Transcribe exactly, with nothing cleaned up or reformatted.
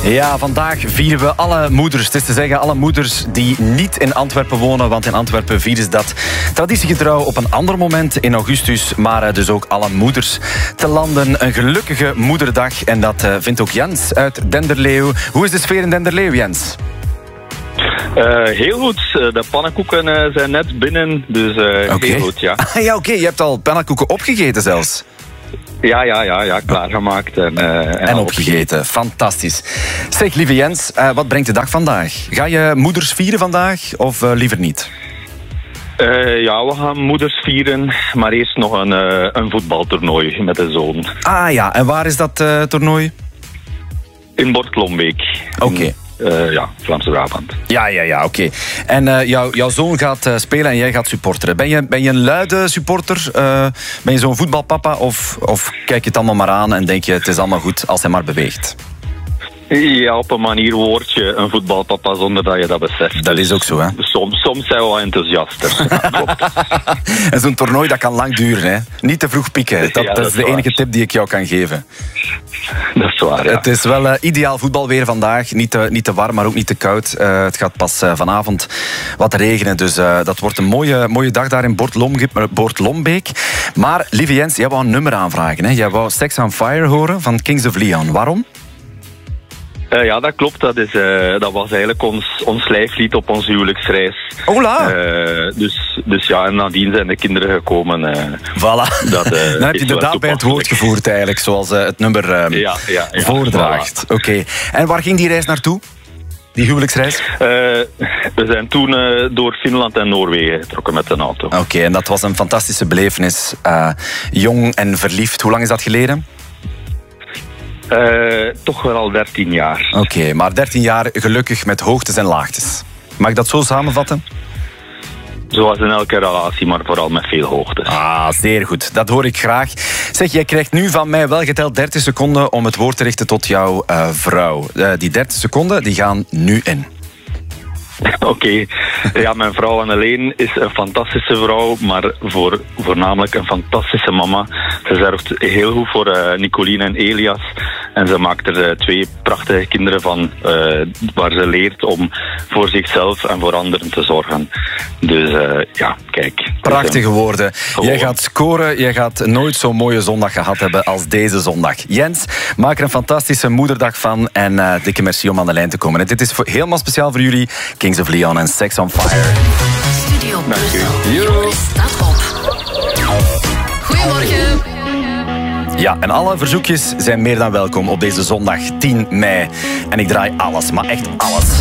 Ja, vandaag vieren we alle moeders. Het is te zeggen, alle moeders die niet in Antwerpen wonen. Want in Antwerpen vieren ze dat traditiegetrouw op een ander moment in augustus. Maar dus ook alle moeders te landen. Een gelukkige moederdag. En dat vindt ook Jens uit Denderleeuw. Hoe is de sfeer in Denderleeuw, Jens? Uh, heel goed. De pannenkoeken uh, zijn net binnen. Dus uh, okay. heel goed, ja. ja, oké. Okay. Je hebt al pannenkoeken opgegeten zelfs. Ja, ja, ja, ja, klaargemaakt en, uh, en, en opgegeten. Fantastisch. Zeg, lieve Jens, uh, wat brengt de dag vandaag? Ga je moeders vieren vandaag of uh, liever niet? Uh, ja, we gaan moeders vieren, maar eerst nog een, uh, een voetbaltoernooi met de zoon. Ah ja, en waar is dat uh, toernooi? In Bortlombeek. Oké. Okay. Uh, ja, Vlaamse Brabant. Ja, ja, ja, oké. Okay. En uh, jou, jouw zoon gaat uh, spelen en jij gaat supporteren. Ben je, ben je een luide supporter? Uh, ben je zo'n voetbalpapa? Of, of kijk je het allemaal maar aan en denk je het is allemaal goed als hij maar beweegt? Ja, op een manier word je een voetbalpapa zonder dat je dat beseft. Dat is ook zo, hè? Soms, soms zijn we wel enthousiaster. En zo'n toernooi, dat kan lang duren, hè? Niet te vroeg pieken. Dat, ja, dat, dat is de waar. enige tip die ik jou kan geven. Dat is waar, ja. Het is wel uh, ideaal voetbalweer vandaag. Niet te, niet te warm, maar ook niet te koud. Uh, het gaat pas uh, vanavond wat regenen. Dus uh, dat wordt een mooie, mooie dag daar in Bortlombeek. Maar, lieve Jens, jij wou een nummer aanvragen, hè? Jij wou Sex on Fire horen van Kings of Leon. Waarom? Uh, ja, dat klopt. Dat, is, uh, dat was eigenlijk ons, ons lijflied op onze huwelijksreis. Hola! Uh, dus, dus ja, en nadien zijn de kinderen gekomen. Uh, voilà. Dat, uh, Dan heb je de daad bij het woord gevoerd eigenlijk, zoals uh, het nummer uh, ja, ja, ja, voordraagt. Voilà. Oké. Okay. En waar ging die reis naartoe? Die huwelijksreis? Uh, we zijn toen uh, door Finland en Noorwegen getrokken met een auto. Oké, okay, en dat was een fantastische belevenis. Uh, jong en verliefd. Hoe lang is dat geleden? Uh, toch wel al dertien jaar. Oké, okay, maar dertien jaar gelukkig met hoogtes en laagtes. Mag ik dat zo samenvatten? Zoals in elke relatie, maar vooral met veel hoogtes. Ah, zeer goed. Dat hoor ik graag. Zeg, jij krijgt nu van mij wel geteld dertig seconden om het woord te richten tot jouw uh, vrouw. Uh, die dertig seconden, die gaan nu in. Oké. Okay. Ja, mijn vrouw Anneleen is een fantastische vrouw, maar voor, voornamelijk een fantastische mama. Ze zorgt heel goed voor uh, Nicoline en Elias. En ze maakt er uh, twee prachtige kinderen van, uh, waar ze leert om voor zichzelf en voor anderen te zorgen. Dus uh, ja, kijk. Prachtige woorden. Gewoon. Jij gaat scoren, jij gaat nooit zo'n mooie zondag gehad hebben als deze zondag. Jens, maak er een fantastische moederdag van en uh, dikke merci om aan de lijn te komen. En dit is voor, helemaal speciaal voor jullie, Kings of Leon en Sex on Fire. Studio Brussel. Staat op. Goedemorgen. Ja, en alle verzoekjes zijn meer dan welkom op deze zondag tien mei. En ik draai alles, maar echt alles.